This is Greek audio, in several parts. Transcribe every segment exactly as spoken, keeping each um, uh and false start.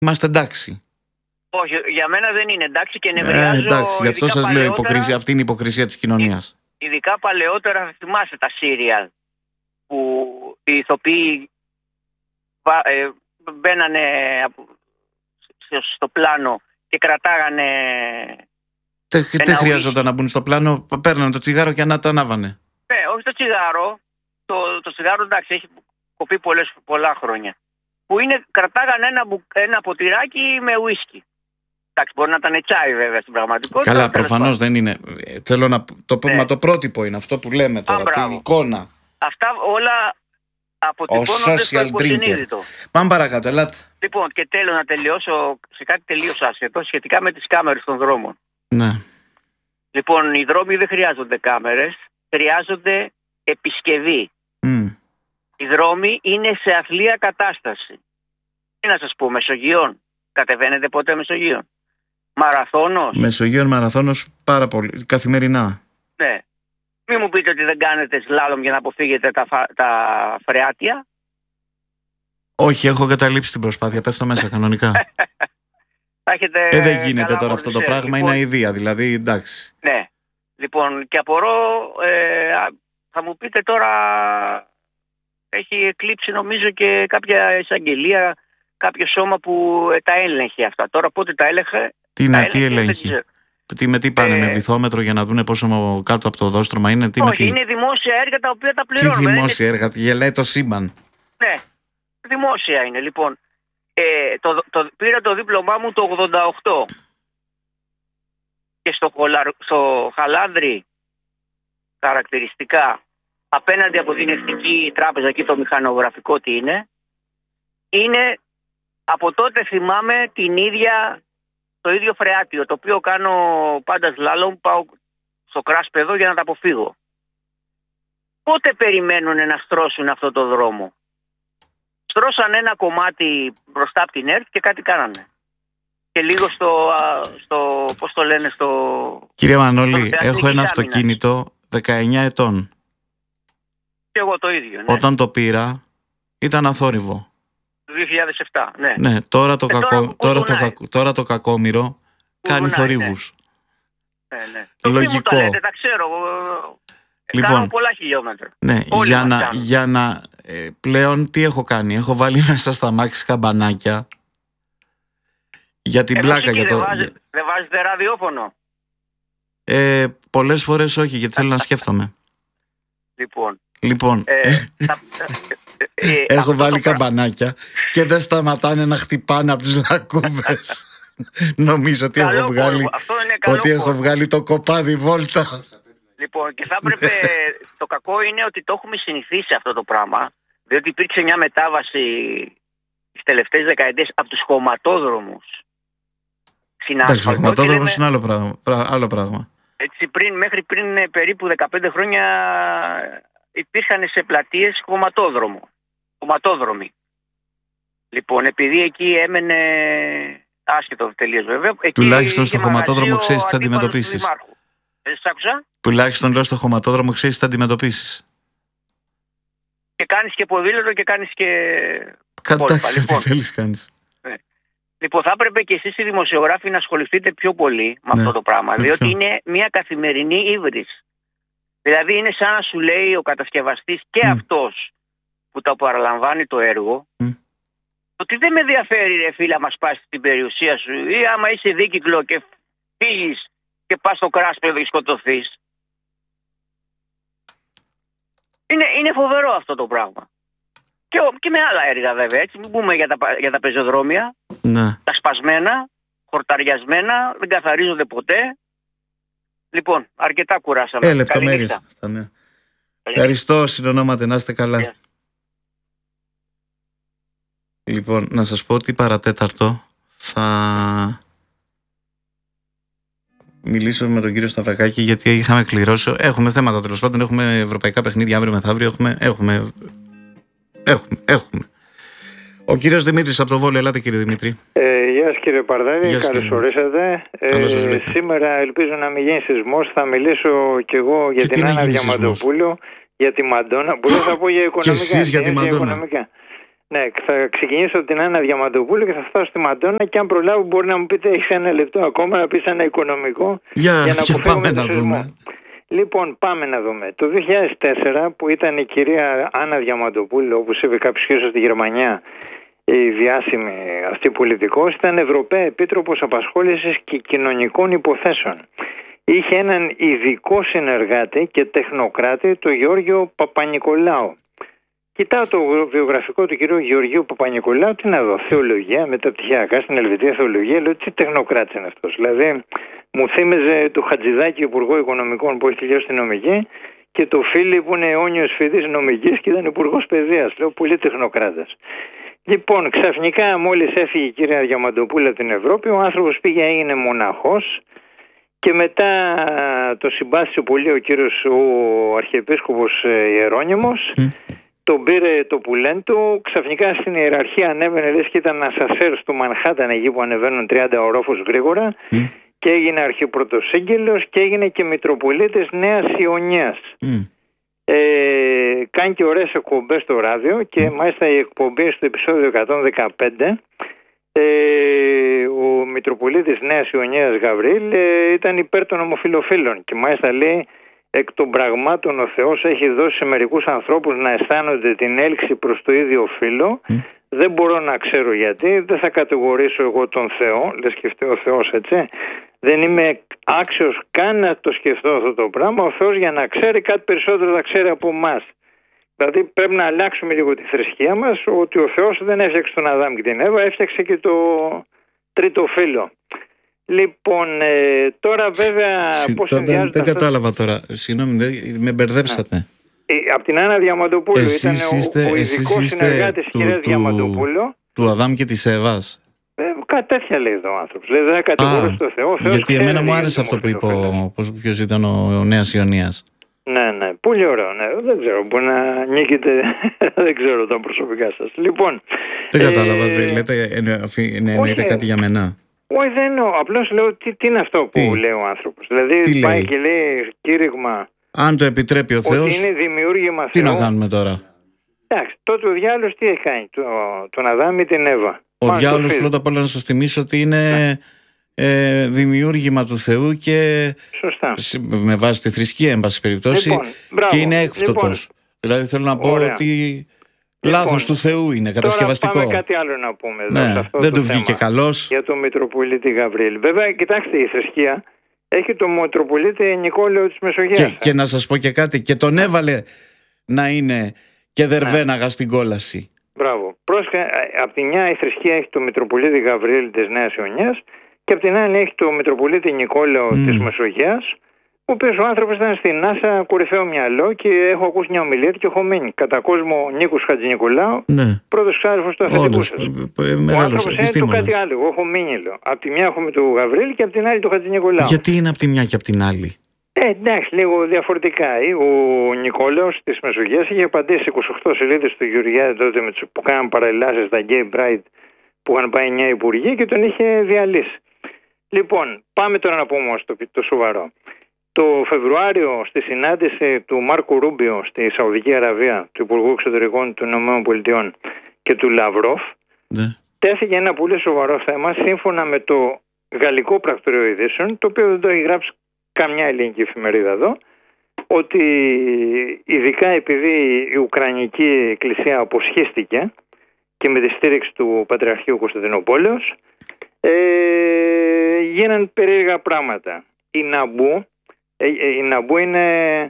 είμαστε εντάξει. Όχι, για μένα δεν είναι εντάξει και νευριάζω. Ε, εντάξει, γι' αυτό σας λέω υποκρισία. Αυτή είναι η υποκρισία της κοινωνίας. Ειδικά παλαιότερα, θυμάστε τα σύριαλ που οι ηθοποιοί ε, μπαίνανε στο πλάνο και κρατάγανε. Δεν τε χρειαζόταν να μπουν στο πλάνο, παίρνανε το τσιγάρο και τα ανάβανε. Ναι, όχι το τσιγάρο. Το, το τσιγάρο εντάξει, έχει κοπεί πολλές, πολλά χρόνια. Που είναι, κρατάγανε ένα, ένα ποτηράκι με ουίσκι. Εντάξει, μπορεί να ήταν τσάι βέβαια στην πραγματικότητα. Καλά, προφανώς δεν είναι. Θέλω να το πούμε, ναι. Το πρότυπο είναι αυτό που λέμε τώρα, Α, την εικόνα. Αυτά όλα αποτυπώνονται στο υποσυνείδητο. Πάμε παρακάτω, ελάτε. Λοιπόν, και θέλω να τελειώσω σε κάτι τελείως άσχετο σχετικά με τις κάμερες των δρόμων. Ναι. Λοιπόν, οι δρόμοι δεν χρειάζονται κάμερες, χρειάζονται επισκευή. Mm. Οι δρόμοι είναι σε αθλία κατάσταση. Τι να σας πω, Μεσογείων. Κατεβαίνετε ποτέ Μεσογείων? Μαραθώνος. Μεσογείων, μαραθώνος πάρα πολύ. Καθημερινά. Ναι. Μην μου πείτε ότι δεν κάνετε σλάλομ για να αποφύγετε τα, φα... τα φρεάτια. Όχι, έχω καταλήψει την προσπάθεια. Πέφτω μέσα κανονικά. Έχετε ε, δεν γίνεται τώρα αυτό το πράγμα. Λοιπόν, είναι αηδία, δηλαδή εντάξει. Ναι. Λοιπόν, και απορώ, ε, θα μου πείτε τώρα, έχει εκλείψει νομίζω και κάποια εισαγγελία, κάποιο σώμα που ε, τα έλεγχε αυτά. Τώρα πότε τα έλεγχε. Τι, να, τι ελέγχει. Τι, με τι πάνε, ε, με βυθόμετρο για να δούνε πόσο κάτω από το οδόστρωμα είναι? Τι, όχι, με τι... είναι δημόσια έργα τα οποία τα πληρώνουμε. Τι δημόσια είναι... έργα, γελάει το σύμπαν. Ναι, δημόσια είναι. Λοιπόν, ε, το, το, πήρα το δίπλωμά μου το ογδόντα οκτώ και στο, στο Χαλάνδρι χαρακτηριστικά απέναντι από την Εθνική Τράπεζα, εκεί το μηχανογραφικό τι είναι, είναι από τότε θυμάμαι την ίδια, το ίδιο φρεάτιο, το οποίο κάνω πάντα σλάλομ, πάω στο κράσπεδο για να τα αποφύγω. Πότε περιμένουν να στρώσουν αυτό το δρόμο? Στρώσαν ένα κομμάτι μπροστά από την ΕΡΤ και κάτι κάνανε. Και λίγο στο, στο πώς το λένε, στο... Κύριε Μανώλη, στο έχω ένα αυτοκίνητο δεκαεννιά ετών. Και εγώ το ίδιο, ναι. Όταν το πήρα ήταν αθόρυβο. Το δύο χιλιάδες επτά, ναι. Ναι, τώρα το, ε, κακό, τώρα, τώρα, το, τώρα το κακόμοιρο κάνει θορύβους. Ναι. Ναι, ναι. Το λογικό. Το λέτε, τα ξέρω. Λοιπόν, κάνω πολλά χιλιόμετρα. Ναι, για να, για να ε, πλέον τι έχω κάνει? Έχω βάλει μέσα στα μάξι καμπανάκια για την ε, πλάκα. Για το... Δεν βάζετε, δε βάζετε ραδιόφωνο? Ε, πολλές φορές όχι, γιατί θέλω να σκέφτομαι. Λοιπόν, λοιπόν ε, θα, ε, έχω βάλει καμπανάκια και δεν σταματάνε να χτυπάνε από τις λακκούβες. Νομίζω ότι, έχω βγάλει, ότι έχω βγάλει το κοπάδι βόλτα. Λοιπόν, και θα έπρεπε, το κακό είναι ότι το έχουμε συνηθίσει αυτό το πράγμα, διότι υπήρξε μια μετάβαση τις τελευταίες δεκαετίες από τους χωματόδρομους στην ασφαλτό. Ο χωματόδρομος είναι άλλο πράγμα. Άλλο πράγμα. Έτσι, πριν, μέχρι πριν περίπου δεκαπέντε χρόνια υπήρχαν σε πλατείες χωματόδρομο, χωματόδρομοι. Λοιπόν, επειδή εκεί έμενε άσχετο τελείως βέβαια. Τουλάχιστον στο χωματόδρομο ξέρεις τι θα αντιμετωπίσεις. Δεν σ' άκουσα. Τουλάχιστον λέω στο χωματόδρομο ξέρεις τι θα αντιμετωπίσεις. Και κάνεις και ποδήλατο και κάνεις και... Κατάξει λοιπόν. Ό,τι θέλεις κάνεις. Ναι. Λοιπόν, θα έπρεπε και εσείς οι δημοσιογράφοι να ασχοληθείτε πιο πολύ με ναι. αυτό το πράγμα. Με διότι ποιο? Είναι μια καθημερινή ύβρις. Δηλαδή είναι σαν να σου λέει ο κατασκευαστής και mm. αυτός που το παραλαμβάνει το έργο mm. ότι δεν με ενδιαφέρει ρε φίλα μας πας στην περιουσία σου ή άμα είσαι δίκυκλο και φύγεις και πας στο κράσπεδο και σκοτωθείς. Είναι, είναι φοβερό αυτό το πράγμα. Και, και με άλλα έργα βέβαια, έτσι. Μην πούμε για τα, για τα πεζοδρόμια, ναι. τα σπασμένα, χορταριασμένα, δεν καθαρίζονται ποτέ. Λοιπόν, αρκετά κουράσαμε. Ε, λεπτομέρειες. Ναι. Ευχαριστώ, συνονόματι, να είστε καλά. Yeah. Λοιπόν, να σας πω ότι παρατέταρτο θα μιλήσω με τον κύριο Σταυρακάκη, γιατί είχαμε κληρώσει. Έχουμε θέματα τέλος πάντων. Έχουμε ευρωπαϊκά παιχνίδια αύριο μεθαύριο. Έχουμε, έχουμε, έχουμε, έχουμε. Ο κύριος Δημήτρης από το Βόλιο. Ελάτε κύριε Δημήτρη. Ε, γεια σας κύριε Παρδάρη, καλώς ορίσατε. Ε, σήμερα ελπίζω να μην γίνει σεισμός. Θα μιλήσω κι εγώ για και την Άννα Διαμαντοπούλου, για τη Μαντόνα. Μπορεί να πω για οικονομικά. Και εσείς για τη Μαντόνα. Ναι, θα ξεκινήσω από την Άννα Διαμαντοπούλου και θα φτάσω στη Μαντόνα και αν προλάβω μπορεί να μου πείτε έχεις ένα λεπτό ακόμα να πεις ένα οικονομικό για, για να για αποφύγουμε πάμε το να σεισμό. δούμε. Λοιπόν, πάμε να δούμε. Το δύο χιλιάδες τέσσερα που ήταν η κυρία Άννα Διαμαντοπούλου, όπως είπε κάποιος κύριος στη Γερμανία, η διάσημη αυτή πολιτικός, ήταν Ευρωπαία Επίτροπος Απασχόλησης και Κοινωνικών Υποθέσεων. Είχε έναν ειδικό συνεργάτη και τεχνοκράτη, τον Γεώργιο Παπανικολάου. Κοιτάω το βιογραφικό του κυρίου Γεωργίου Παπανικολάου, τι να δω, θεολογία, μεταπτυχιακά στην Ελβετία θεολογία, λέω τι τεχνοκράτης είναι αυτός. Δηλαδή μου θύμιζε το Χατζηδάκη, υπουργό οικονομικών που έχει τελειώσει την νομική, και το Φίλι που είναι αιώνιος φοιτητής νομικής και ήταν υπουργός παιδείας. Λέω πολύ τεχνοκράτες. Λοιπόν, ξαφνικά μόλις έφυγε η κυρία Διαμαντοπούλου από την Ευρώπη, ο άνθρωπος πήγε, έγινε μοναχός και μετά το συμπάθησε πολύ ο κύριος ο Αρχιεπίσκοπος Ιερώνυμος. Mm. Τον πήρε το πουλέν του, ξαφνικά στην ιεραρχία ανέβαινε, λες και ήταν ασασέρ στο Μανχάταν, εκεί που ανεβαίνουν τριάντα ορόφους γρήγορα, mm. και έγινε αρχιπρωτοσύγγελος και έγινε και Μητροπολίτης Νέας Ιωνίας. Mm. Ε, κάνει και ωραίες εκπομπές στο ράδιο και mm. μάλιστα οι εκπομπές στο επεισόδιο εκατόν δεκαπέντε, ε, ο Μητροπολίτης Νέας Ιωνίας Γαβρίλ ε, ήταν υπέρ των ομοφυλοφίλων και μάλιστα λέει, εκ των πραγμάτων ο Θεός έχει δώσει σε μερικούς ανθρώπους να αισθάνονται την έλξη προς το ίδιο φύλο. Mm. Δεν μπορώ να ξέρω γιατί, δεν θα κατηγορήσω εγώ τον Θεό, δεν σκεφτεί ο Θεός, έτσι. Δεν είμαι άξιος καν να το σκεφτώ αυτό το πράγμα. Ο Θεός για να ξέρει κάτι περισσότερο θα ξέρει από εμάς. Δηλαδή πρέπει να αλλάξουμε λίγο τη θρησκεία μας, ότι ο Θεός δεν έφτιαξε τον Αδάμ και την Εύα, έφτιαξε και το τρίτο φύλο. Λοιπόν, ε, τώρα βέβαια Συ, πώς συνδυάζονται... Δεν, δεν κατάλαβα τώρα, συγγνώμη, με μπερδέψατε. Ε, από την Άννα Διαμαντοπούλου ήταν ο, ο ειδικός συνεργάτης της κυρίας Διαμαντοπούλου. Του Αδάμ και της Εύας. Ε, κατέφια λέει εδώ ο άνθρωπος. Δηλαδή δεν κατηγορούσε το Θεό. Γιατί εμένα μου άρεσε αυτό που είπε, ποιος ήταν ο, ο Νέας Ιωνίας. Ναι, ναι, πολύ ωραίο. Ναι. Δεν ξέρω, μπορεί να νίκητε, δεν ξέρω τα προσωπικά σας. Λοιπόν. Δεν κατάλαβα, ε, λέτε, εννοείται κάτι για μένα. Όχι, δεν εννοώ. Απλώς λέω τι, τι είναι αυτό που τι? λέει ο άνθρωπος. Δηλαδή τι πάει λέει? Και λέει κήρυγμα. Αν το επιτρέπει ο Θεός. Ότι είναι δημιούργημα τι Θεού. Να κάνουμε τώρα. Εντάξει, τότε ο διάολος τι έχει κάνει, το, τον Αδάμ ή την Εύα. Ο διάολος πρώτα απ' όλα να σας θυμίσω ότι είναι ε, δημιούργημα του Θεού και. Σωστά. Με βάση τη θρησκεία, εν πάση περιπτώσει. Λοιπόν, και είναι έκπτωτος. Λοιπόν, δηλαδή θέλω να πω ωραία. Ότι. Λοιπόν, λάθος του Θεού είναι, κατασκευαστικό. Τώρα πάμε κάτι άλλο να πούμε εδώ, ναι, σε αυτό δεν το του θέμα, βγήκε καλός. Για τον Μητροπολίτη Γαβρίλ. Βέβαια, κοιτάξτε, η θρησκεία έχει τον Μητροπολίτη Νικόλαο της Μεσογείας. Και, και να σας πω και κάτι, και τον έβαλε να είναι και δερβέναγα ναι. στην κόλαση. Μπράβο. Πρόσκα, απ' τη μια η θρησκεία έχει τον Μητροπολίτη Γαβρίλ της Νέας Ιωνίας και απ' την άλλη έχει τον Μητροπολίτη Νικόλαο mm. της Μεσογείας, ο οποίος ο άνθρωπος ήταν στην Νάσα κορυφαίο μυαλό και έχω ακούσει μια ομιλία και έχω μείνει. Κατά κόσμο Νίκος Χατζηνικολάου, ναι. πρώτος ξάδερφος του αφεντικού σας. Ο άνθρωπος είναι το κάτι άλλο. Εγώ έχω μείνει, λέω. Απ' τη μια έχουμε τον Γαβρίλ και απ' την άλλη τον Χατζηνικολάου. Γιατί είναι απ' τη μια και απ' την άλλη? Ε, εντάξει, λίγο διαφορετικά. Ο Νικόλαος της Μεσογείας είχε απαντήσει είκοσι οκτώ σελίδες του Γεωργιάδη τότε που κάναν παραλλάσεις στα Gay Pride που είχαν πάει εννιά υπουργοί και τον είχε διαλύσει. Λοιπόν, πάμε τώρα να πούμε όμως το, το σοβαρό. Το Φεβρουάριο στη συνάντηση του Μάρκο Ρούμπιο στη Σαουδική Αραβία, του Υπουργού Εξωτερικών των ΗΠΑ και του Λαυρόφ, ναι. τέθηκε ένα πολύ σοβαρό θέμα σύμφωνα με το Γαλλικό Πρακτορείο Ειδήσεων, το οποίο δεν το έχει γράψει καμιά ελληνική εφημερίδα εδώ, ότι ειδικά επειδή η Ουκρανική Εκκλησία αποσχίστηκε και με τη στήριξη του Πατριαρχείου Κωνσταντινούπολεως, ε, γίναν περίεργα πράγματα. Η Ναμπού Η Ναμπού είναι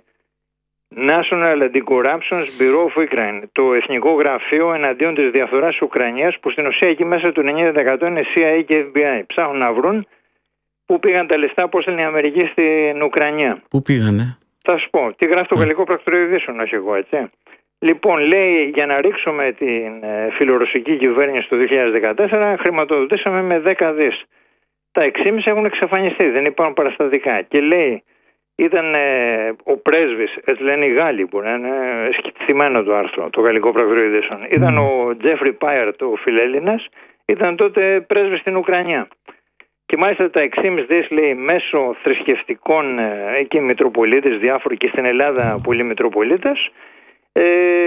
National Anti-Corruption Bureau of Ukraine, το Εθνικό Γραφείο εναντίον της διαφθοράς της Ουκρανίας, που στην ουσία εκεί μέσα του ενενήντα τοις εκατό είναι σι άι έι και εφ μπι άι. Ψάχνουν να βρουν πού πήγαν τα λεφτά, πώς είναι η Αμερική στην Ουκρανία. Πού πήγανε? Θα σου πω. Τι γράφει το Γαλλικό Πρακτορείο Ειδήσεων, όχι εγώ, έτσι. Λοιπόν, λέει, για να ρίξουμε την φιλορωσική κυβέρνηση το δύο χιλιάδες δεκατέσσερα, χρηματοδοτήσαμε με δέκα δις. Τα έξι κόμμα πέντε έχουν εξαφανιστεί, δεν υπάρχουν παραστατικά. Και λέει, ήταν ε, ο πρέσβης, έτσι λένε οι Γάλλοι, που είναι σκητσιμένο το άρθρο, το Γαλλικό Πρακτορείο Ειδήσεων. Mm. Ήταν ο Τζέφρι Πάιαρτ, ο Φιλέλληνας, ήταν τότε πρέσβης στην Ουκρανία. Και μάλιστα τα έξι κόμμα πέντε δις, λέει, μέσω θρησκευτικών ε, εκεί Μητροπολίτες, διάφοροι, και στην Ελλάδα πολλοί Μητροπολίτες, Ε,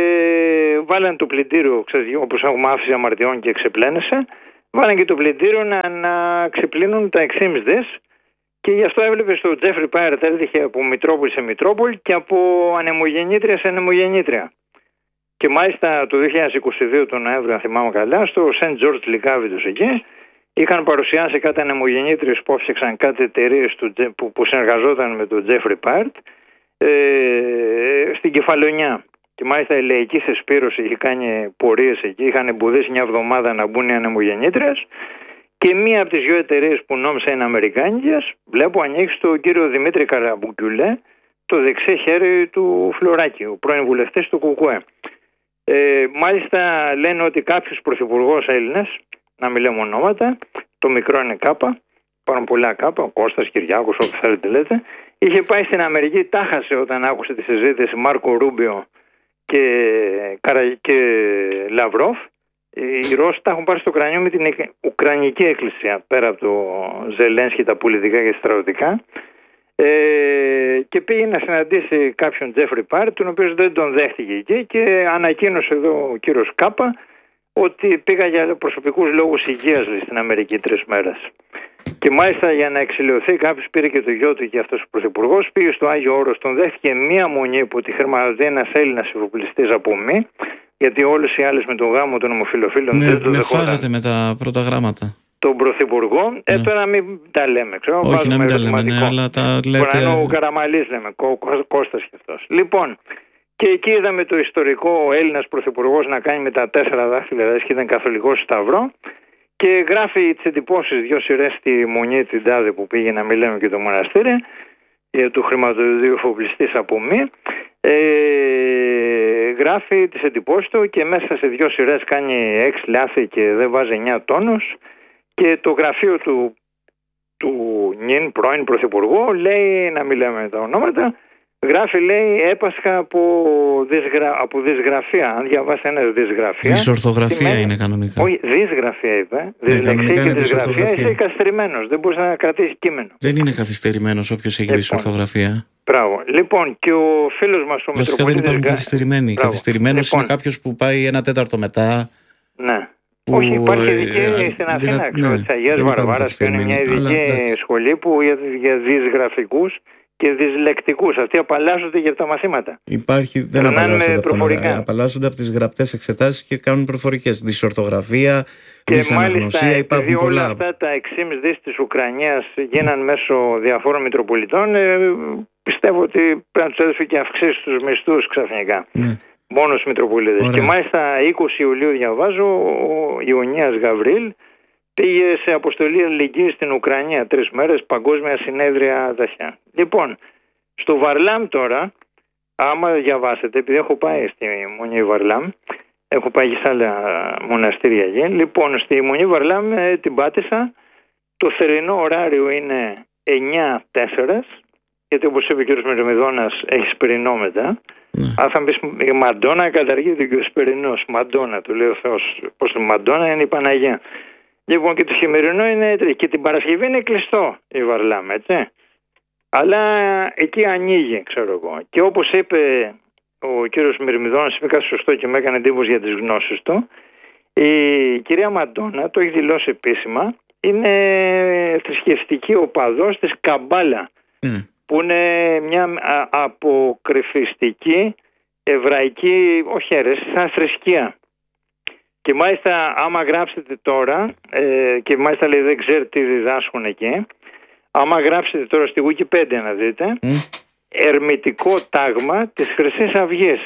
βάλανε το πλυντήριο, όπως έχουμε άφηση αμαρτιών και ξεπλένεσαι, βάλανε και το πλυντήριο να, να ξεπλύνουν τα έξι δις. Και γι' αυτό έβλεπε στο Τζέφρι Πάιρτ έτρεχε από Μητρόπολη σε Μητρόπολη και από ανεμογεννήτρια σε ανεμογεννήτρια. Και μάλιστα το δύο χιλιάδες είκοσι δύο τον Νοέμβριο, αν θυμάμαι καλά, στο Σεντ Τζόρτζ Λικάβιτος εκεί, είχαν παρουσιάσει κάτι ανεμογεννήτριες που έφτιαξαν κάτι εταιρείες που, που συνεργαζόταν με τον Τζέφρι Πάιρτ ε, στην Κεφαλονιά. Και μάλιστα η Λαϊκή Σεσπήρωση είχε κάνει πορείες εκεί, είχαν εμποδίσει μια εβδομάδα να μπουν οι ανεμογεννήτριες. Και μία από τις δύο εταιρείες που νόμισα είναι αμερικάνικες, βλέπω ανοίξει τον κύριο Δημήτρη Καραμπουκιουλέ, το δεξί χέρι του Φλωράκη, ο πρώην βουλευτής του ΚΚΕ. Ε, μάλιστα λένε ότι κάποιος πρωθυπουργός Έλληνας, να μην λέμε ονόματα, το μικρό είναι Κάπα, υπάρχουν πολλά Κάπα, ο Κώστας, Κυριάκος, ό,τι θέλετε λέτε, είχε πάει στην Αμερική, τάχασε όταν άκουσε τη συζήτηση Μάρκο Ρούμπιο και, και Λαυρόφ. Οι Ρώσοι τα έχουν πάρει στο κρανιό με την Ουκρανική Εκκλησία, πέρα από το Ζελένσκι, τα πολιτικά και στρατιωτικά. Ε, και πήγε να συναντήσει κάποιον Τζέφρι Πάιρτ, τον οποίο δεν τον δέχτηκε εκεί, και ανακοίνωσε εδώ ο κύριος Κάπα ότι πήγα για προσωπικούς λόγους υγείας στην Αμερική τρεις μέρες. Και μάλιστα για να εξηλαιωθεί κάποιος πήρε και το γιο του και αυτός ο πρωθυπουργός, πήγε στο Άγιο Όρος, τον δέχτηκε μία μονή που τη χρηματοδοτεί ένας Έλληνας εφοπλιστής από μη, γιατί όλες οι άλλες με τον γάμο των ομοφυλοφίλων με, δεν το με δεχόταν. φάγατε με τα πρώτα γράμματα. Τον πρωθυπουργό, ναι. ε, τώρα μην τα λέμε, ξέρω. Όχι να μην τα λέμε, ναι, αλλά τα λέτε. Μπορεί ο Καραμαλής λέμε, Κώ, Κώστας και αυτός. Λοιπόν, και εκεί είδαμε το ιστορικό Έλληνας πρωθυπουργός να κάνει με τα τέσσερα δάχτυλα, δηλαδή και ήταν καθολικός σταυρό, και γράφει τις εντυπώσεις δυο σειρές στη Μονή την τάδε που πήγε, να μην λέμε και το μοναστήρι, για του χρηματοδοτικού εφοπλιστής από μη. Ε, γράφει τις εντυπώσεις του και μέσα σε δυο σειρές κάνει έξι λάθη και δεν βάζει εννιά τόνους, και το γραφείο του, του νυν πρώην πρωθυπουργού λέει, να μην λέμε τα ονόματα, γράφει, λέει, έπασχα από, δυσγρα... από δυσγραφία. Αν διαβάσει ένα δυσγραφία. Δυσορθογραφία σημαίνει... είναι κανονικά. Όχι, δυσγραφία είπε. Ναι, δυσλεξία και δυσγραφία, είσαι καθυστερημένος. Δεν μπορείς να κρατήσεις κείμενο. Δεν είναι καθυστερημένος όποιος έχει λοιπόν, δυσορθογραφία. Μπράβο. Λοιπόν, και ο φίλος μας ο Μητροπολίτης. Βασικά δεν υπάρχουν καθυστερημένοι. Καθυστερημένος λοιπόν, είναι κάποιος που πάει ένα τέταρτο μετά. Ναι. Που, όχι, υπάρχει ειδική ε, στην Αθήνα, δηλα... ξέρω, ναι, της Αγίας Βαρβάρας, που είναι μια ειδική αλλά, σχολή που για, για δυσγραφικούς και δυσλεκτικούς. Αυτοί απαλλάσσονται για τα μαθήματα. Υπάρχει, δεν απαλλάσσονται προφορικά. Απαλλάσσονται από τις γραπτές εξετάσεις και κάνουν προφορικές. Δυσορθογραφία, δυσαναγνωσία, υπάρχουν πολλά. Όλα αυτά τα έξι κόμμα πέντε δις της Ουκρανίας γίναν μέσω διαφόρων Μητροπολιτών. Ε, πιστεύω ότι πρέπει να τους έδωσε και αυξήσει τους μισθούς ξαφνικά. Ναι. Μόνος Μητροπολίτες. Και μάλιστα είκοσι Ιουλίου διαβάζω, ο Ιωνίας Γαβρίλ πήγε σε αποστολή αλληλεγγύης στην Ουκρανία τρεις μέρες, παγκόσμια συνέδρια δαχιά. Λοιπόν, στο Βαρλάμ τώρα, άμα διαβάσετε, επειδή έχω πάει στη Μονή Βαρλάμ, έχω πάει και σε άλλα μοναστήρια εκεί. Λοιπόν, στη Μονή Βαρλάμ ε, την πάτησα, το θερινό ωράριο είναι εννιά τέσσερα, γιατί όπως είπε ο κ. Μυρμηδόνας έχει σπερινό μετά. Ναι. Αν θα μπεις η Μαντόνα καταργείται και ο σπερινός. Μαντόνα, του λέει ο Θεός. Πώς το Μαντόνα είναι η Παναγία. Λοιπόν, και το χειμερινό είναι, και την Παρασκευή είναι κλειστό η Βαρλάμ, έτσι. Αλλά εκεί ανοίγει, ξέρω εγώ. Και όπως είπε ο κύριος Μυρμηδόνας, είπε κάτι σωστό και με έκανε εντύπωση για τις γνώσεις του, η κυρία Μαντόνα, το έχει δηλώσει επίσημα, είναι θρησκευτική οπαδός της Καμπάλα, mm. που είναι μια αποκρυφιστική εβραϊκή, όχι αίρεση, σαν θρησκεία. Και μάλιστα άμα γράψετε τώρα, ε, και μάλιστα λέει δεν ξέρει τι διδάσκουν εκεί, άμα γράψετε τώρα στη Wikipedia να δείτε, mm. ερμητικό τάγμα της Χρυσής Αυγής.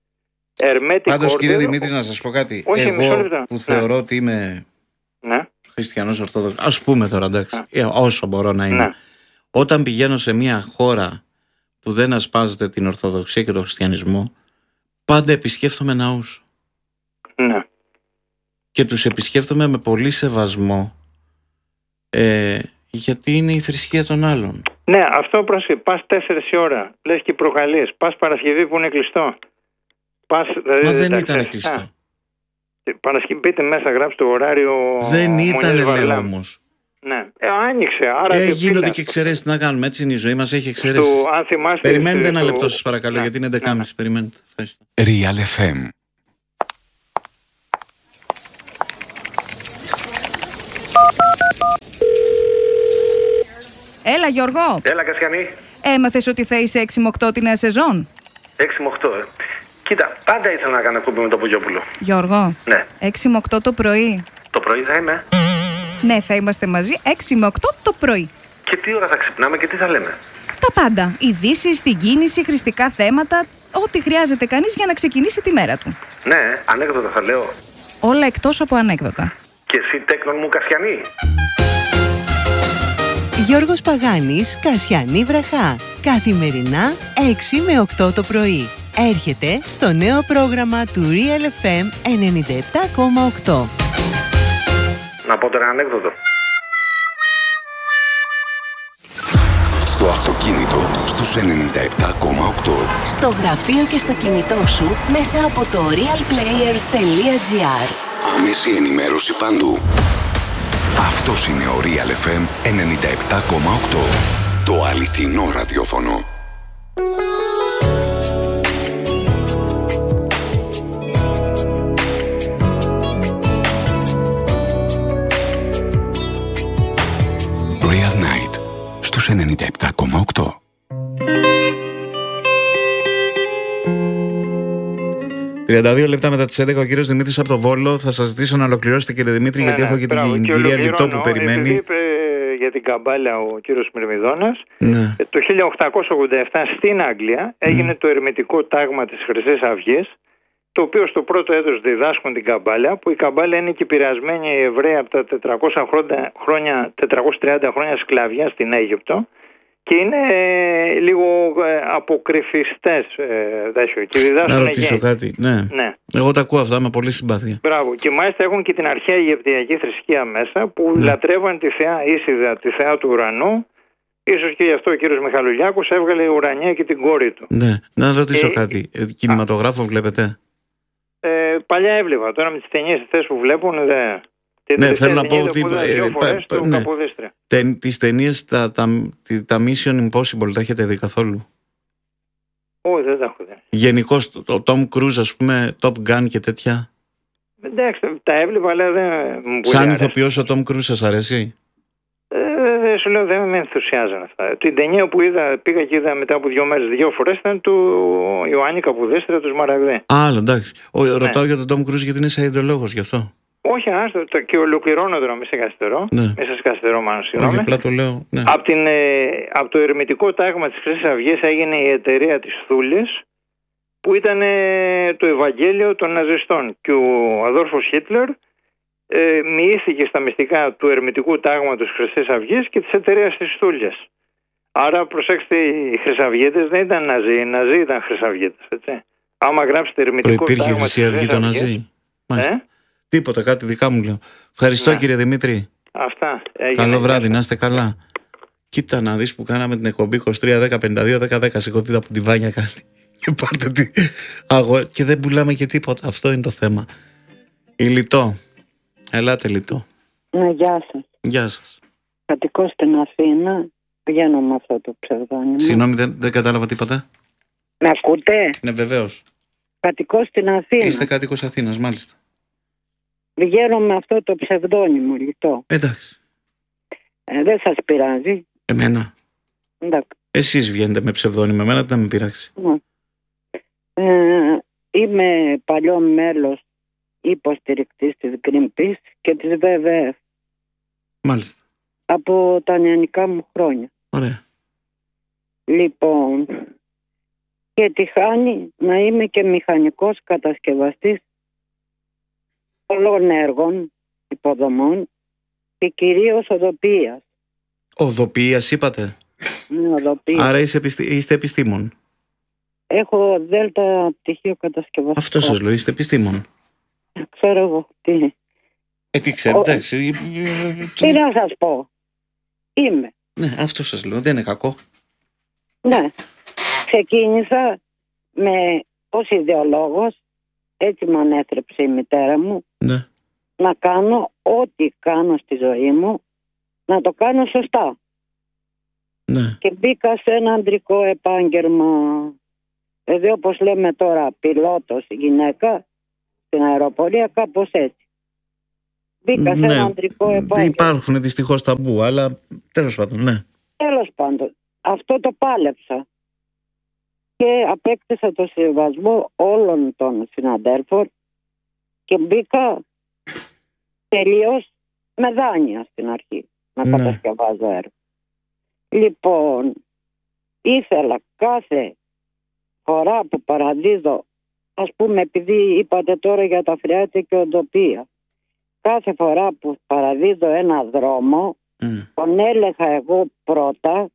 Πάντως κύριε Δημήτρη, να σας πω κάτι. Όχι, εγώ που θεωρώ ναι. ότι είμαι ναι. χριστιανός Ορθόδοξος, ας πούμε τώρα, εντάξει, ναι. όσο μπορώ να είμαι. Ναι. Όταν πηγαίνω σε μια χώρα που δεν ασπάζεται την Ορθοδοξία και τον χριστιανισμό, πάντα επισκέφτομαι ναούς. Ναι. Και τους επισκέφτομαι με πολύ σεβασμό, ε, γιατί είναι η θρησκεία των άλλων. Ναι, αυτό πρόσεχε. Πας τέσσερις η ώρα, λες και προκαλείς. Πας Παρασκευή που είναι κλειστό. Πας, δηλαδή, Μα δεν τα ήταν ξέρεις. κλειστό. Α, Παρασκευή, πείτε μέσα, γράψτε το ωράριο. Δεν ήταν, λέω όμως. Ναι, ε, άνοιξε. Άρα ε, και γίνονται φύλλα. και εξαιρέσεις, τι να κάνουμε. Έτσι είναι η ζωή μας, έχει εξαιρέσεις. Του, αν θυμάστε, Περιμένετε ένα του... λεπτό σας παρακαλώ, ναι. γιατί είναι έντεκα και μισή. Ναι. Περιμένετε. Ευχαριστώ. Real εφ εμ. Έλα Γιώργο, Έλα, Κασιανή. έμαθες ότι θα είσαι έξι με οκτώ τη νέα σεζόν? έξι με οκτώ, ε. Κοίτα, πάντα ήθελα να κάνω εκπομπή με τον Πογιόπουλο. Γιώργο, Ναι. έξι με οκτώ το πρωί. Το πρωί θα είμαι. Ναι, θα είμαστε μαζί έξι με οκτώ το πρωί. Και τι ώρα θα ξυπνάμε και τι θα λέμε. Τα πάντα. Ειδήσεις, την κίνηση, χρηστικά θέματα, ό,τι χρειάζεται κανείς για να ξεκινήσει τη μέρα του. Ναι, ανέκδοτα θα λέω. Όλα εκτός από ανέκδοτα. Και εσύ τέκνον μου, Κασιανή. Γιώργος Παγάνης, Κασιανή Βραχά. Καθημερινά έξι με οκτώ το πρωί. Έρχεται στο νέο πρόγραμμα του Real εφ εμ ενενήντα επτά κόμμα οκτώ. Να πω τώρα ανέκδοτο. Στο αυτοκίνητο στους ενενήντα επτά κόμμα οκτώ. Στο γραφείο και στο κινητό σου μέσα από το realplayer τελεία gr. Άμεση ενημέρωση παντού. Αυτός είναι ο Real εφ εμ ενενήντα επτά κόμμα οκτώ. Το αληθινό ραδιόφωνο. Real Night στους ενενήντα επτά κόμμα οκτώ. τριάντα δύο λεπτά μετά τις έντεκα, ο κύριος Δημήτρης από το Βόλο. Θα σας ζητήσω να ολοκληρώσετε, κύριε Δημήτρη, Ναι, γιατί ναι, έχω και μπράβο. την Και κυρία Λιτό που ολοκληρώνω, περιμένει. επειδή είπε για την καμπάλα ο κύριος Μυρμηδόνας. Ναι. Το χίλια οκτακόσια ογδόντα επτά στην Αγγλία έγινε mm. το ερμητικό τάγμα της Χρυσής Αυγής, το οποίο στο πρώτο έτος διδάσκουν την καμπάλα, που η καμπάλα είναι και επηρεασμένη η Εβραία από τα τετρακόσια χρόνια, τετρακόσια τριάντα χρόνια σκλαβιά στην Αίγυπτο. Και είναι ε, λίγο ε, αποκρυφιστές, ε, και να ρωτήσω κάτι. Ναι. ναι. Εγώ τα ακούω αυτά με πολύ συμπάθεια. Μπράβο. Και μάλιστα έχουν και την αρχαία Αιγυπτιακή θρησκεία μέσα, που ναι. λατρεύαν τη θεά Ίσιδα, τη θεά του ουρανού. Ίσως και γι' αυτό ο κύριος Μιχαλολιάκος έβγαλε η ουρανία και την κόρη του. Ναι. Να ρωτήσω και... κάτι. Ε, κινηματογράφο α. βλέπετε? Ε, παλιά έβλεπα. Τώρα με τις ταινίες αυτές που βλέπουν δεν... Ναι, θέλω να πω ότι ναι. τις ταινίες, τα, τα, τα Mission Impossible τα έχετε δει καθόλου? Όχι, δεν τα έχω δει. Γενικώς το Tom Cruise, ας πούμε, Top Gun και τέτοια. Εντάξει, τα έβλεπα, αλλά δεν μου σαν ηθοποιός ο Tom Cruise σας αρέσει? Ε, δεν σου λέω, δεν με ενθουσιάζαν αυτά. Την ταινία που είδα, πήγα και είδα μετά από δύο μέρες, δύο φορές, ήταν του Ιωάννη Καπουδέστρια, του Σμαραγδί. Άλλο, εντάξει. Ο, ναι. Ρωτάω για τον Tom Cruise γιατί είναι σαϊντολόγος γι' αυτό. Όχι, άστο, το, και ολοκληρώνω τώρα, μη σε καθυστερώ. Ναι. Μη σας καθυστερώ, μάλλον, συγγνώμη. Όχι, απλά το λέω. Ναι. Από, την, ε, από το ερμητικό τάγμα της Χρυσής Αυγής έγινε η εταιρεία της Θούλης, που ήταν ε, το Ευαγγέλιο των Ναζιστών. Και ο Αδόλφος Χίτλερ ε, μοιήθηκε στα μυστικά του ερμητικού τάγματος της Χρυσής Αυγής και της εταιρείας της Θούλης. Άρα, προσέξτε, οι Χρυσαυγίτες δεν ήταν Ναζί, οι Ναζί ήταν Χρυσαυγίτες, έτσι. Άμα γράψετε ερμητικό τάγμα της Χρυσής Αυγής... Χρυσή Αυγή των Ναζί. Τίποτα, κάτι δικά μου λέω. Ευχαριστώ, ναι. Κύριε Δημήτρη. Αυτά. Καλό βράδυ, να είστε καλά. Κοίτα να δεις που κάναμε την εκπομπή είκοσι τρία δέκα πενήντα δύο δέκα δέκα. Σηκωθείτε από τη βάνια κάτι. Και πάρτε τη αγορά. Και δεν πουλάμε και τίποτα. Αυτό είναι το θέμα. Η Λιτό. Ελάτε, Λιτό. Ναι, γεια σας. Γεια σας. Κατοικώ στην Αθήνα. Πηγαίνω με αυτό το ψευδόνυμο. Συγγνώμη, δεν, δεν κατάλαβα τίποτα. Με ακούτε? Ναι, βεβαίως. Κατοικώ στην Αθήνα. Είστε κάτοικος Αθήνας, μάλιστα. Βγαίνω με αυτό το ψευδόνυμο, Λιτό. Εντάξει. Ε, δεν σας πειράζει? Εμένα. Εντάξει. Εσείς βγαίνετε με ψευδόνυμο, εμένα δεν θα με πειράξει. Ναι. Ε, είμαι παλιό μέλος υποστηρικτής της Greenpeace και της βι βι εφ. Μάλιστα. Από τα νεανικά μου χρόνια. Ωραία. Λοιπόν, και τη χάνει να είμαι και μηχανικός κατασκευαστής πολλών έργων, υποδομών και κυρίως οδοποιίας. Οδοποιίας είπατε? Ναι, οδοποιίας. Άρα είστε, επιστη... είστε επιστήμον. Έχω δέλτα πτυχίο κατασκευαστικό. Αυτό σας λέω, είστε επιστήμον. Ξέρω εγώ τι. Ε, τι ξέρω, εντάξει. Τι να σας πω. Είμαι. Ναι, αυτό σας λέω, δεν είναι κακό. Ναι. Ξεκίνησα με ως ιδεολόγος, έτσι με ανέθρεψε η μητέρα μου, ναι. να κάνω ό,τι κάνω στη ζωή μου να το κάνω σωστά. Ναι. Και μπήκα σε ένα αντρικό επάγγελμα. Δηλαδή όπως λέμε τώρα πιλότος γυναίκα στην αεροπορία, κάπως έτσι. Μπήκα Ναι. σε ένα αντρικό επάγγελμα. Υπάρχουν δυστυχώς ταμπού, αλλά τέλος πάντων, ναι. Τέλος πάντων, αυτό το πάλεψα και απέκτησα το συμβασμό όλων των συναντέλφων και μπήκα τελείως με δάνεια στην αρχή να Ναι. κατασκευάζω έργα. Λοιπόν, ήθελα κάθε φορά που παραδίδω, ας πούμε επειδή είπατε τώρα για τα φρεάτια και οντοπία, κάθε φορά που παραδίδω ένα δρόμο, Mm. τον έλεγχα εγώ πρώτα,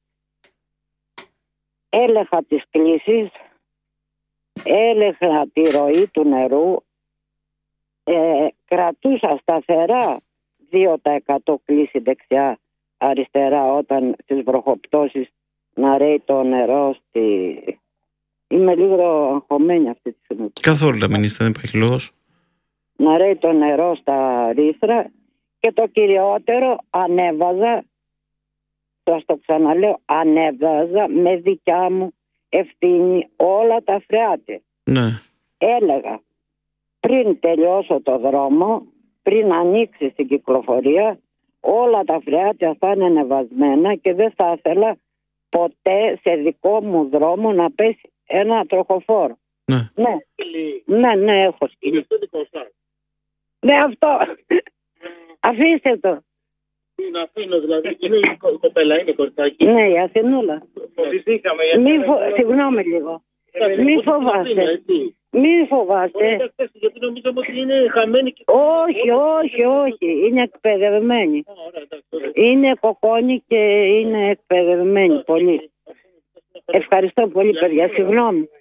έλεγχα τις κλίσεις, έλεγχα τη ροή του νερού, ε, κρατούσα σταθερά δύο τοις εκατό κλίση δεξιά αριστερά όταν στις βροχοπτώσεις να ρέει το νερό στη... Είμαι λίγο αγχωμένη αυτή τη στιγμή. Καθόλου να μην είστε, δεν υπάρχει λόγος. Να ρέει το νερό στα ρήθρα και το κυριότερο ανέβαζα, σας το ξαναλέω, ανέβαζα με δικιά μου ευθύνη όλα τα φρεάτια. Ναι. Έλεγα πριν τελειώσω το δρόμο, πριν ανοίξει στην κυκλοφορία, όλα τα φρεάτια θα είναι ανεβασμένα και δεν θα ήθελα ποτέ σε δικό μου δρόμο να πέσει ένα τροχοφόρο. Ναι. Ναι, ναι, ναι, έχω σκύλι. Ναι, αυτό. Αφήστε το. Να αφήνω δηλαδή, είναι η κο- κοπέλα, είναι κορτάκι. Ναι, η Αθηνούλα. Φοβηθήκαμε Μη γιατί... φο... Συγγνώμη λίγο. Μη φοβάστε. Μη φοβάστε. Γιατί νομίζω ότι είναι χαμένη και... Όχι, όχι, όχι. Είναι εκπαιδευμένη. Είναι κοκόνη και είναι εκπαιδευμένη πολύ. Ευχαριστώ πολύ, παιδιά. Συγγνώμη.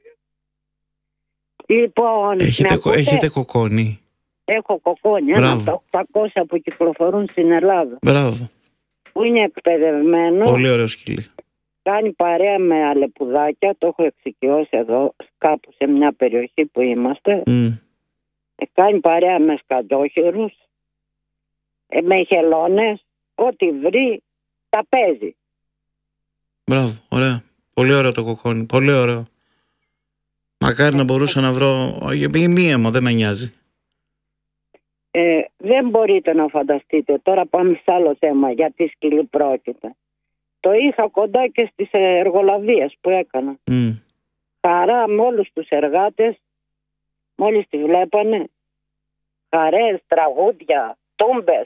Λοιπόν, Έχετε, με κο- ακούτε? έχετε κοκόνι. Έχω κοκόνι, ένα από τα οκτακόσια που κυκλοφορούν στην Ελλάδα. Μπράβο. Που είναι εκπαιδευμένο. Πολύ ωραίο σκυλί. Κάνει παρέα με αλεπουδάκια. Το έχω εξοικειώσει εδώ κάπου σε μια περιοχή που είμαστε. Mm. Ε, κάνει παρέα με σκαντόχερους, ε, με χελώνες. Ό,τι βρει τα παίζει. Μπράβο, ωραία. Πολύ ωραίο το κοκόνι. Πολύ ωραίο. Μακάρι να μπορούσα να βρω. Ή μία μου, δεν με νοιάζει. Ε, δεν μπορείτε να φανταστείτε. Τώρα πάμε σε άλλο θέμα. Γιατί σκυλί πρόκειται. Το είχα κοντά και στις εργολαβίες που έκανα. Mm. Χαρά με όλους τους εργάτες. Μόλις τη βλέπανε. Χαρές, τραγούδια, τούμπες.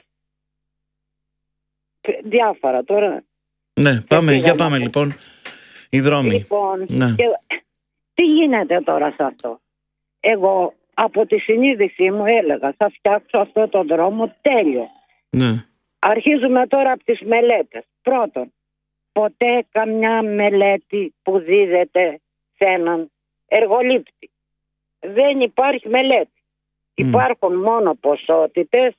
Διάφορα τώρα. Ναι, πάμε, για πάμε λοιπόν. Οι δρόμοι. Λοιπόν, Ναι. και τι γίνεται τώρα σε αυτό. Εγώ από τη συνείδησή μου έλεγα θα φτιάξω αυτό το δρόμο τέλειο. Ναι. Αρχίζουμε τώρα από τις μελέτες. Πρώτον, ποτέ καμιά μελέτη που δίδεται σε έναν εργολήπτη. Δεν υπάρχει μελέτη. Mm. Υπάρχουν μόνο ποσότητες,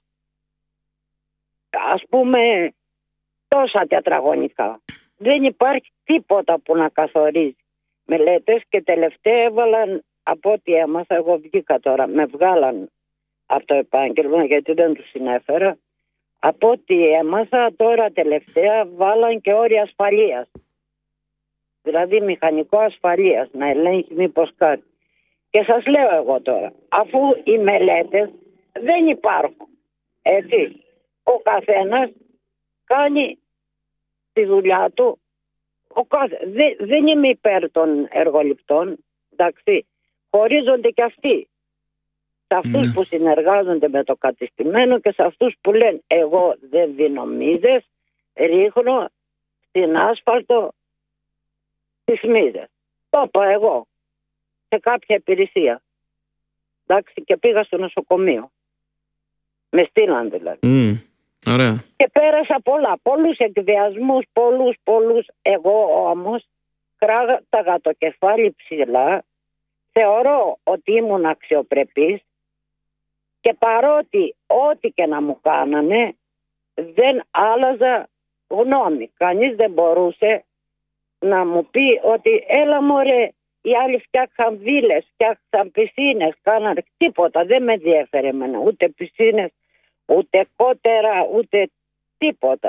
ας πούμε τόσα τετραγωνικά. Δεν υπάρχει τίποτα που να καθορίζει μελέτες και τελευταία έβαλαν, από ό,τι έμαθα, εγώ βγήκα τώρα, με βγάλαν από το επάγγελμα γιατί δεν τους συνέφερα. Από ό,τι έμαθα τώρα τελευταία βάλαν και όρια ασφαλείας. Δηλαδή μηχανικό ασφαλείας, να ελέγχει μήπως κάτι. Και σας λέω εγώ τώρα, αφού οι μελέτες δεν υπάρχουν, έτσι, ο καθένας κάνει τη δουλειά του. Ο κάθε, δε, δεν είμαι υπέρ των εργοληπτών, εντάξει, χωρίζονται και αυτοί. Σε αυτούς Ναι. που συνεργάζονται με το κατεστημένο και σε αυτούς που λένε εγώ δεν δίνω μύδες, ρίχνω στην άσφαλτο τις μύδες. Το είπα εγώ σε κάποια υπηρεσία. Εντάξει, και πήγα στο νοσοκομείο. Με στείλαν δηλαδή. Mm. Ωραία. Και πέρασα πολλά, πολλούς εκβιασμούς, πολλούς, πολλούς. Εγώ όμως κράταγα το κεφάλι ψηλά, θεωρώ ότι ήμουν αξιοπρεπής και παρότι ό,τι και να μου κάνανε δεν άλλαζα γνώμη. Κανείς δεν μπορούσε να μου πει ότι έλα μωρέ, οι άλλοι φτιάξαν βίλες, φτιάξαν πισίνες, κάνανε τίποτα. Δεν με ενδιέφερε εμένα, ούτε πισίνες, ούτε κότερα, ούτε τίποτα.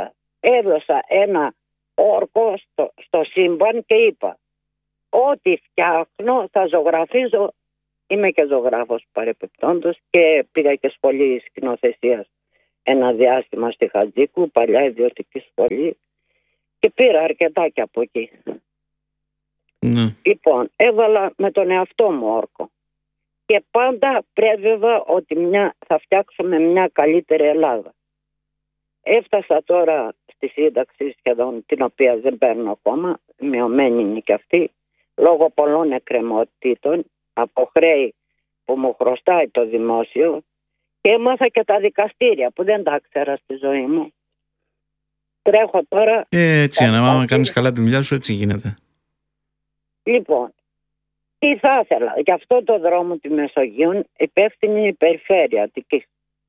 έδωσα ένα όρκο στο, στο σύμπαν και είπα ό,τι φτιάχνω θα ζωγραφίζω. Είμαι και ζωγράφος παρεπιπτόντως και πήγα και σχολή σκηνοθεσίας ένα διάστημα στη Χατζίκου, παλιά ιδιωτική σχολή, και πήρα αρκετά και από εκεί. Ναι. Λοιπόν, έβαλα με τον εαυτό μου όρκο και πάντα πρέβευα ότι μια, θα φτιάξουμε μια καλύτερη Ελλάδα. Έφτασα τώρα στη σύνταξη σχεδόν, την οποία δεν παίρνω ακόμα, μειωμένη είναι και αυτή, λόγω πολλών εκκρεμότητων, από χρέη που μου χρωστάει το δημόσιο, και έμαθα και τα δικαστήρια που δεν τα ξέρα στη ζωή μου. Τρέχω τώρα... Ε, έτσι, άμα κάνεις καλά τη δουλειά σου, έτσι γίνεται. Λοιπόν, τι θα ήθελα, για αυτό το δρόμο τη Μεσογείων υπεύθυνη η περιφέρεια Αττικής.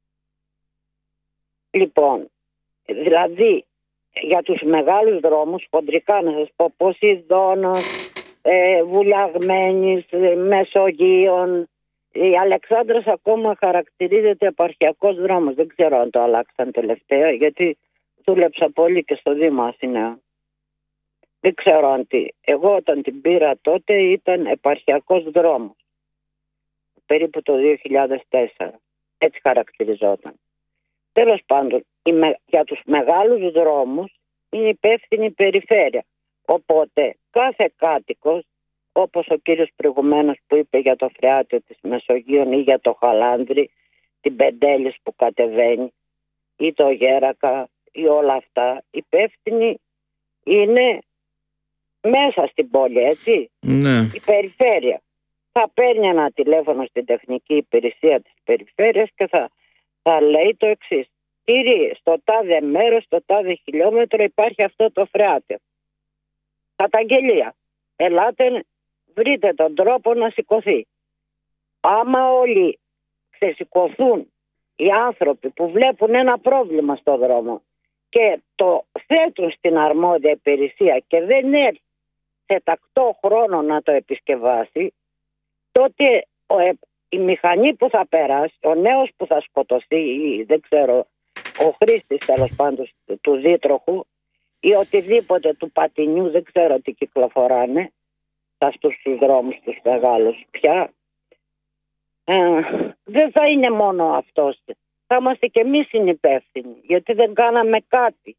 Λοιπόν, δηλαδή για τους μεγάλους δρόμους, χοντρικά να σας πω, Ποσειδώνος, ε, Βουλιαγμένης, ε, Μεσογείων, η Αλεξάνδρας ακόμα χαρακτηρίζεται επαρχιακός δρόμος. Δεν ξέρω αν το αλλάξαν τελευταία, γιατί δούλεψα πολύ και στο Δήμο Αθηναίων. Δεν ξέρω αν τι. Εγώ όταν την πήρα τότε ήταν επαρχιακός δρόμος. Περίπου το δύο χιλιάδες τέσσερα. Έτσι χαρακτηριζόταν. Τέλος πάντων, για τους μεγάλους δρόμους είναι υπεύθυνη η περιφέρεια. Οπότε κάθε κάτοικος, όπως ο κύριος προηγουμένως που είπε για το Φρεάτιο της Μεσογείων ή για το Χαλάνδρη, την Πεντέλης που κατεβαίνει ή το Γέρακα ή όλα αυτά, υπεύθυνη είναι μέσα στην πόλη, έτσι. Ναι. Η περιφέρεια θα παίρνει ένα τηλέφωνο στην τεχνική υπηρεσία της περιφέρειας και θα, θα λέει το εξής: κύριε, στο τάδε μέρος, στο τάδε χιλιόμετρο υπάρχει αυτό το φρεάτιο. Καταγγελία. Ελάτε, βρείτε τον τρόπο να σηκωθεί. Άμα όλοι ξεσηκωθούν οι άνθρωποι που βλέπουν ένα πρόβλημα στο δρόμο και το θέτουν στην αρμόδια υπηρεσία και δεν έρθει σε τακτό χρόνο να το επισκευάσει, τότε ο, η μηχανή που θα περάσει, ο νέος που θα σκοτωθεί ή δεν ξέρω, ο χρήστης τέλος πάντων του δίτροχου ή οτιδήποτε του πατινιού, δεν ξέρω τι κυκλοφοράνε σε αυτούς τους δρόμους τους μεγάλους πια, ε, δεν θα είναι μόνο αυτός. Θα είμαστε και εμείς συνυπεύθυνοι, γιατί δεν κάναμε κάτι.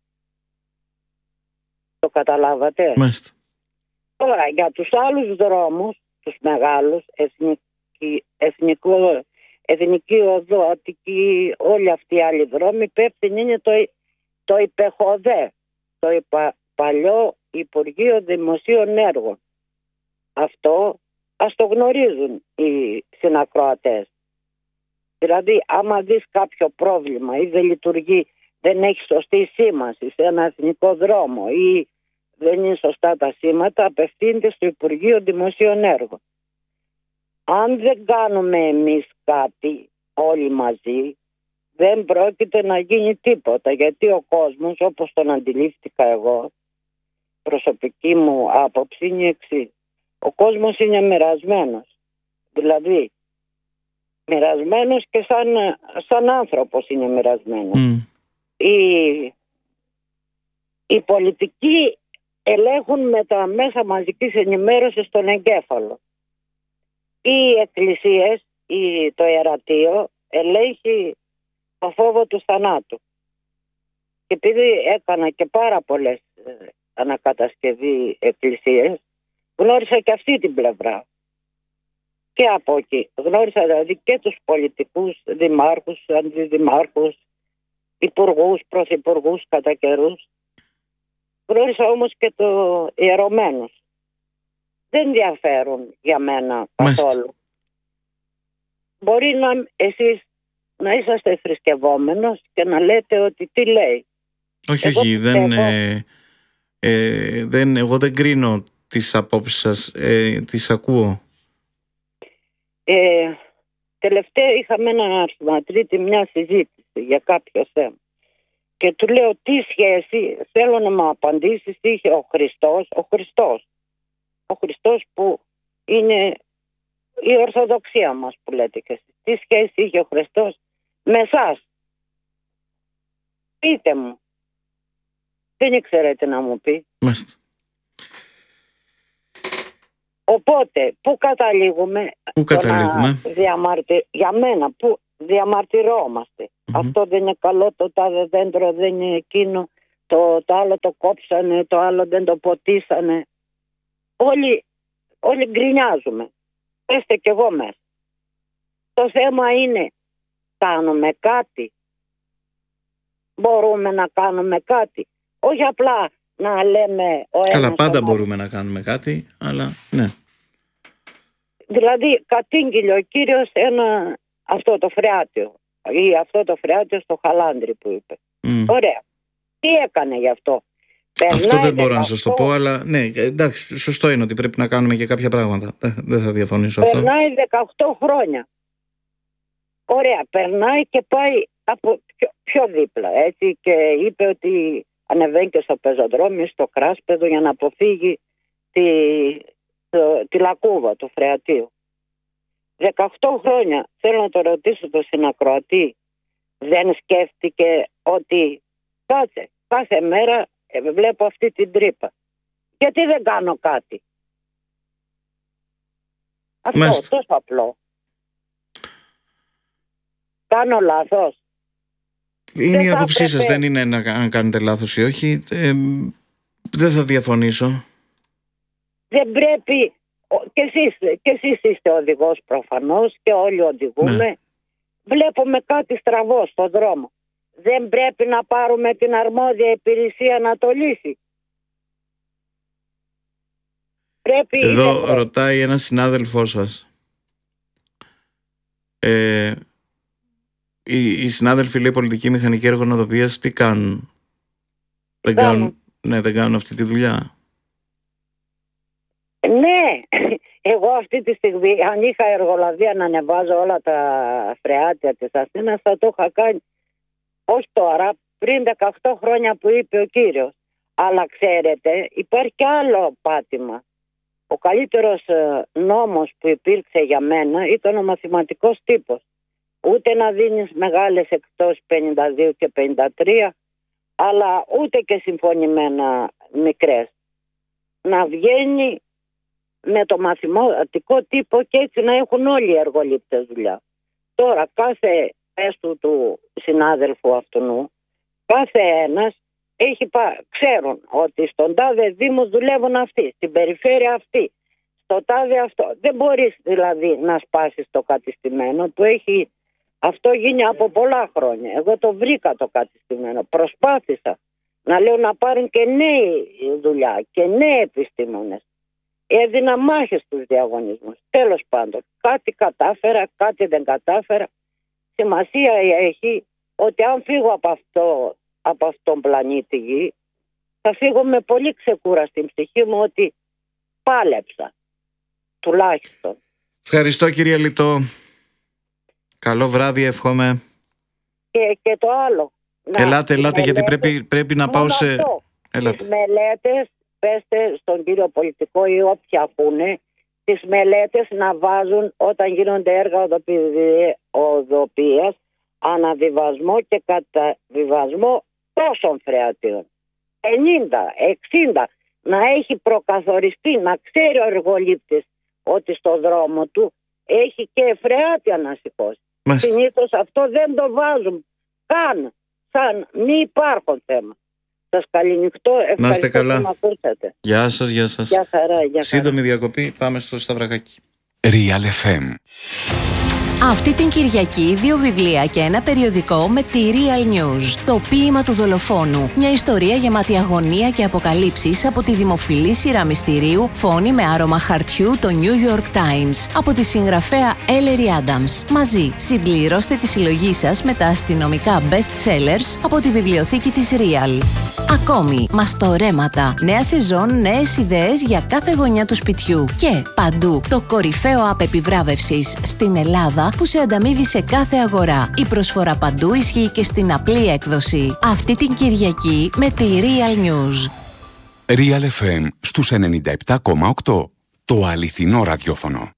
Το καταλάβατε? Μάλιστα. Τώρα για τους άλλους δρόμους, τους μεγάλους, εθνική, εθνικό, εθνική οδό, Αττική, όλοι αυτοί οι άλλοι δρόμοι, υπεύθυνοι είναι το, το ΙΠΕΧΟΔΕ, το υπα, παλιό Υπουργείο Δημοσίων Έργων. Αυτό ας το γνωρίζουν οι συνακροατές. Δηλαδή άμα δεις κάποιο πρόβλημα ή δεν λειτουργεί, δεν έχει σωστή σήμανση σε ένα εθνικό δρόμο ή δεν είναι σωστά τα σήματα, απευθύνεται στο Υπουργείο Δημοσίων Έργων. Αν δεν κάνουμε εμείς κάτι όλοι μαζί, δεν πρόκειται να γίνει τίποτα, γιατί ο κόσμος, όπως τον αντιλήφθηκα εγώ, προσωπική μου άποψη είναι εξής: ο κόσμος είναι μοιρασμένος, δηλαδή μοιρασμένος και σαν, σαν άνθρωπος είναι μοιρασμένος. Mm. Οι, οι πολιτικοί ελέγχουν με τα μέσα μαζικής ενημέρωσης τον εγκέφαλο. Οι εκκλησίες, ή το ιερατείο ελέγχει το φόβο του θανάτου. Και επειδή έκανα και πάρα πολλές ε, ανακατασκευή εκκλησίες, γνώρισα και αυτή την πλευρά. Και από εκεί γνώρισα δηλαδή και τους πολιτικούς, δημάρχους, αντιδημάρχους, υπουργούς, πρωθυπουργούς κατά καιρούς. Γνώρισα όμως και το ιερωμένους. Δεν ενδιαφέρουν για μένα καθόλου. Μπορεί να εσείς να είσαστε θρησκευόμενος και να λέτε ότι τι λέει. Όχι, εγώ όχι, δεν, ε, ε, δεν, εγώ δεν κρίνω τις απόψεις σας, ε, τις ακούω. Ε, τελευταία είχαμε έναν αρχιμαντρίτη μια συζήτηση για κάποιο θέμα και του λέω τι σχέση, θέλω να μου απαντήσεις, τι είχε ο Χριστός, ο Χριστός, ο Χριστός που είναι η Ορθοδοξία μας που λέτε και εσείς, τι σχέση είχε ο Χριστός με εσάς, πείτε μου. Δεν ήξερε τι να μου πει. Μάλιστα. Οπότε, πού καταλήγουμε? Πού καταλήγουμε? Διαμαρτι... Για μένα, πού διαμαρτυρόμαστε. Mm-hmm. Αυτό δεν είναι καλό, το τάδε δέντρο δεν είναι εκείνο, το, το άλλο το κόψανε, το άλλο δεν το ποτίσανε. Όλοι, όλοι γκρινιάζουμε. Έστε κι εγώ μέσα. Το θέμα είναι, κάνουμε κάτι. Μπορούμε να κάνουμε κάτι. Όχι απλά να λέμε ο ένας... Καλά, πάντα μπορούμε να κάνουμε κάτι, αλλά ναι. Δηλαδή κατήγγειλε ο κύριος ένα, αυτό το φρεάτιο ή αυτό το φρεάτιο στο Χαλάνδρι που είπε. Mm. Ωραία. Τι έκανε γι' αυτό? Αυτό Περνάει δεν μπορώ να σας το πω, αλλά ναι, εντάξει, σωστό είναι ότι πρέπει να κάνουμε και κάποια πράγματα. Δεν θα διαφωνήσω αυτό. Περνάει δεκαοκτώ χρόνια. Ωραία, περνάει και πάει από πιο, πιο δίπλα, έτσι, και είπε ότι ανεβαίνει και στο πεζοδρόμιο, στο Κράσπεδο, για να αποφύγει τη, το, τη λακκούβα του φρεατίου. δεκαοκτώ χρόνια, θέλω να το ρωτήσω το συνακροατή, δεν σκέφτηκε ότι κάτσε, κάθε μέρα ε, βλέπω αυτή την τρύπα. Γιατί δεν κάνω κάτι? Αυτό, Μάλιστα. τόσο απλό. Κάνω λάθος? Είναι η άποψή έπρεπε... σας, δεν είναι να, αν κάνετε λάθος ή όχι. Ε, δεν θα διαφωνήσω. Δεν πρέπει, και εσείς, και εσείς είστε οδηγός προφανώς και όλοι οδηγούμε. Ναι. Βλέπουμε κάτι στραβό στον δρόμο. Δεν πρέπει να πάρουμε την αρμόδια υπηρεσία να το λύσει? Πρέπει Εδώ είναι... ρωτάει ένας συνάδελφός σας. Ε, οι, οι συνάδελφοι, λέει, πολιτική μηχανική εργονοδοποίηση, τι κάνουν? Δεν κάνουν, ναι, δεν κάνουν αυτή τη δουλειά. Ναι, εγώ αυτή τη στιγμή, αν είχα εργολαβία να ανεβάζω όλα τα φρεάτια της Αθήνας, θα το είχα κάνει. Όχι τώρα, πριν δεκαοκτώ χρόνια που είπε ο κύριος. Αλλά ξέρετε, υπάρχει και άλλο πάτημα. Ο καλύτερος νόμος που υπήρξε για μένα ήταν ο μαθηματικός τύπος. Ούτε να δίνεις μεγάλες εκτός πενήντα δύο και πενήντα τρία, αλλά ούτε και συμφωνημένα μικρές. Να βγαίνει με το μαθηματικό τύπο και έτσι να έχουν όλοι οι εργολήπτες δουλειά. Τώρα κάθε έστω του συνάδελφου αυτού, κάθε ένας έχει πά... ξέρουν ότι στον τάδε δήμο δουλεύουν αυτοί, στην περιφέρεια αυτή, στο τάδε αυτό. Δεν μπορείς δηλαδή να σπάσεις το κατεστημένο που έχει. Αυτό γίνει από πολλά χρόνια. Εγώ το βρήκα το κατεστημένο. Προσπάθησα να λέω να πάρουν και νέοι δουλειά και νέοι επιστήμονες. Έδινα μάχες στους διαγωνισμούς. Τέλος πάντων, κάτι κατάφερα, κάτι δεν κατάφερα. Σημασία έχει ότι αν φύγω από αυτό, από αυτόν τον πλανήτη Γη, θα φύγω με πολύ ξεκούραστη στην ψυχή μου ότι πάλεψα, τουλάχιστον. Ευχαριστώ, κυρία Λιτό. Καλό βράδυ, εύχομαι. Και, και το άλλο. Να, ελάτε, ελάτε, γιατί πρέπει, πρέπει να πάω σε... Τις μελέτες, πέστε στον κύριο πολιτικό ή όποιοι ακούνε, τις μελέτες να βάζουν όταν γίνονται έργα οδοποιίας, αναβιβασμό και καταβιβασμό τόσων φρεατίων. ενενήντα, εξήντα, να έχει προκαθοριστεί, να ξέρει ο εργολήπτης ότι στο δρόμο του έχει και φρεάτια να σηκώσει. Συνήθως αυτό δεν το βάζουν καν, σαν μη υπάρχον θέμα. Σας καληνυχτώ, ευχαριστώ που με ακούσατε. Γεια σας, γεια σας. Γεια χαρά, γεια Σύντομη χαρά. διακοπή, πάμε στο Σταυρακάκι. Real εφ εμ. Αυτή την Κυριακή δύο βιβλία και ένα περιοδικό με τη Real News. Το ποίημα του δολοφόνου. Μια ιστορία γεμάτη αγωνία και αποκαλύψεις από τη δημοφιλή σειρά μυστηρίου Φόνη με άρωμα χαρτιού, το New York Times. Από τη συγγραφέα Ellery Adams. Μαζί συμπληρώστε τη συλλογή σας με τα αστυνομικά best sellers από τη βιβλιοθήκη της Real. Ακόμη, μαστορέματα, νέα σεζόν, νέες ιδέες για κάθε γωνιά του σπιτιού. Και παντού το κορυφαίο app επιβράβευσης στην Ελλάδα που σε ανταμείβει σε κάθε αγορά. Η προσφορά παντού ισχύει και στην απλή έκδοση. Αυτή την Κυριακή με τη Real News. Real εφ εμ στους ενενήντα επτά κόμμα οκτώ. Το αληθινό ραδιόφωνο.